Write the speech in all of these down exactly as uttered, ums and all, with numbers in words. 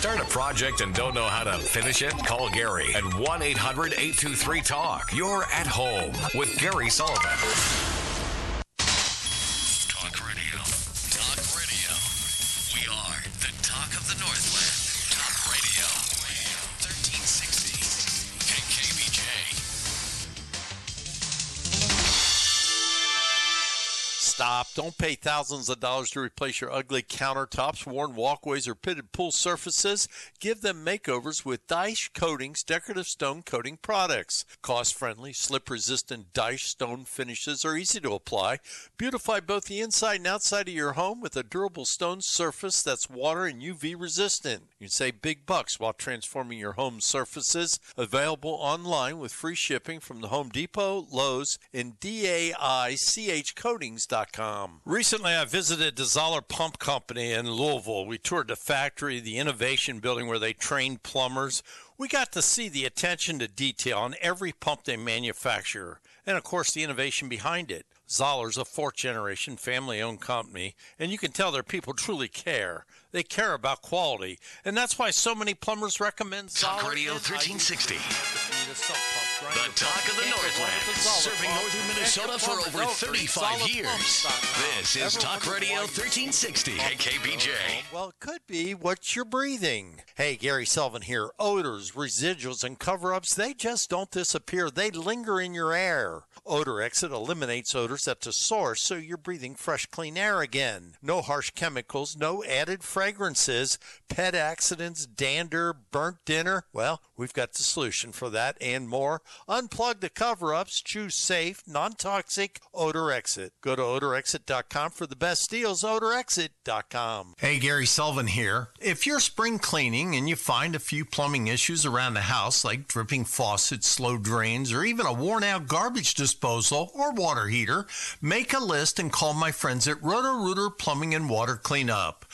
Start a project and don't know how to finish it? Call Gary at one eight hundred eight two three talk. You're at home with Gary Sullivan. Talk radio. Talk radio. We are the talk of the Northland. Talk radio. thirteen sixty K K B J. Stop. Don't pay thousands of dollars to replace your ugly countertops, worn walkways, or pitted pool surfaces. Give them makeovers with Daesh Coatings decorative stone coating products. Cost-friendly, slip-resistant Daesh stone finishes are easy to apply. Beautify both the inside and outside of your home with a durable stone surface that's water and U V resistant. You can save big bucks while transforming your home surfaces. Available online with free shipping from the Home Depot, Lowe's, and D A I C H coatings dot com. Recently, I visited the Zoller Pump Company in Louisville. We toured the factory, the innovation building where they train plumbers. We got to see the attention to detail on every pump they manufacture, and of course the innovation behind it. Zoller's a fourth-generation family-owned company, and you can tell their people truly care. They care about quality, and that's why so many plumbers recommend Zoller. Talk Radio thirteen sixty. The talk of the Northland, serving northern Minnesota for over thirty-five years. This is Talk Radio thirteen sixty K K B J. Well, it could be what you're breathing. Hey, Gary Sullivan here. Odors, residuals, and cover-ups, they just don't disappear. They linger in your air. Odor Exit eliminates odors at the source, so you're breathing fresh, clean air again. No harsh chemicals, no added fragrances, pet accidents, dander, burnt dinner. Well, we've got the solution for that and more. Unplug the cover-ups. Choose safe, non-toxic Odor Exit. Go to odor exit dot com for the best deals. odor exit dot com. Hey, Gary Sullivan here. If you're spring cleaning and you find a few plumbing issues around the house, like dripping faucets, slow drains, or even a worn-out garbage disposal or water heater, make a list and call my friends at Roto-Rooter Plumbing and Water Cleanup.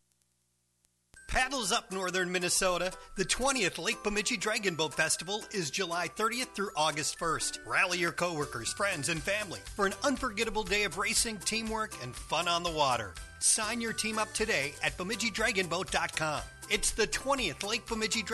Paddles up northern Minnesota. The twentieth Lake Bemidji Dragon Boat Festival is July thirtieth through August first. Rally your coworkers, friends, and family for an unforgettable day of racing, teamwork, and fun on the water. Sign your team up today at Bemidji Dragon Boat dot com. It's the twentieth Lake Bemidji Dragon